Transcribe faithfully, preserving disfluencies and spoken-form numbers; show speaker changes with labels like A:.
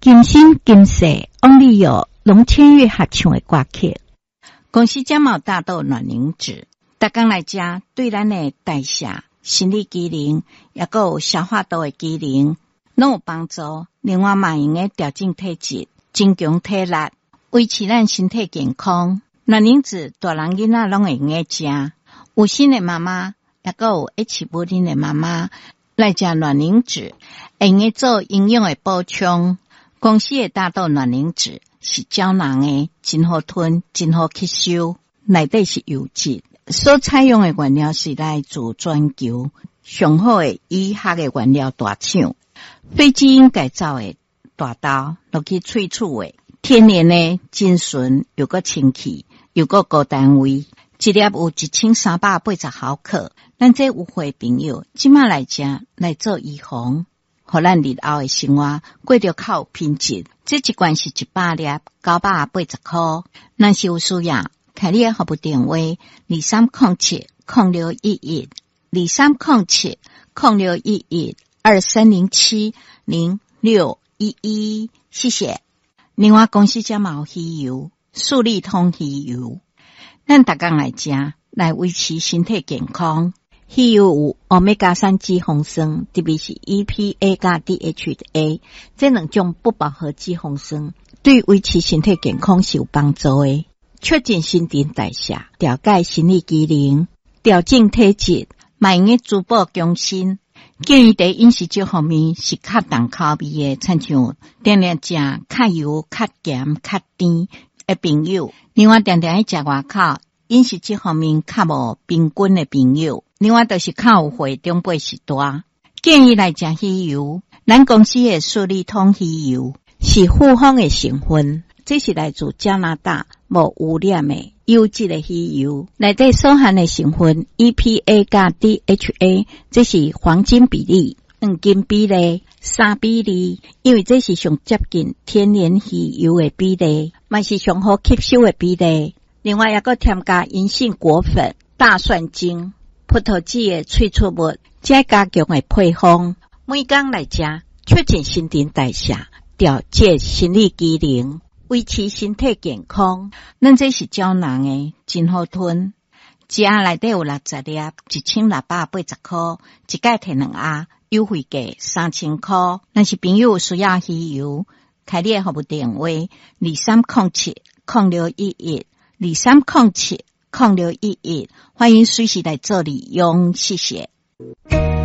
A: 今生今世翁立友龙千月合唱的歌曲。公司假冒大豆卵磷脂，逐工来食，对咱的代谢、生理机能，也个有消化道的机能，拢有帮助。另外嘛，用个调整体质，增强体力，维持咱身体健康。卵磷脂大人囡仔拢会用个食，有心的妈妈，也个有一起无啉的妈妈来食卵磷脂，会用个做营养的补充。公司的大豆卵磷脂是胶囊的，真好吞，真好吸收，内底是油脂。所采用的原料是来自全球上好的医学的原料大厂，非基因改造的大豆落去萃取的，天然的真纯，又个清气，又个高单位，一粒有一千三百八十毫克。咱这有货朋友即马来食来做预防，互咱日后的生活过着较有品质。这一罐是一百粒，九百八十块。若是有需要，开你的服务电话：二三零七零六一一，二三零七零六一一，二三零七零六一一。谢谢。另外，公司加毛鱼油、素利通鱼油，咱逐工来食，来维持身体健康。鱼油有欧米伽三脂肪酸，特别是 E P A 加 D H A， 这两种不饱和脂肪酸对维持身体健康是有帮助的，促进新陈代谢，调节生理机能，调整体质，卖用的滋补强身。建议在饮食这方面是较重口味的，亲像定定食较油、较咸、较甜的朋友，另外定定去食外口饮食这方面较无平均的朋友，另外就是较有血中八十大，建议来食鱼油。咱公司的素利通鱼油是复方的成分，这是来自加拿大无污染的优质的鱼油，内底所含的成分 E P A 加 D H A， 这是黄金比例、黄金比例、三比例，因为这是上接近天然鱼油的比例，嘛是上好吸收的比例。另外也个添加银杏果粉、大蒜精、葡萄籽的萃取物，再加强的配方。每工来食，促进新陈代谢，调节生理机能，维持身体健康。咱这是胶囊的，真好吞。一盒内底有六十粒，一千六百八十块，一盖摕两盒，优惠价三千块。若是朋友需要鱼油，开你的服务电话：二三零七零六一一。二三零七零六一一，欢迎随时来做利用，谢谢。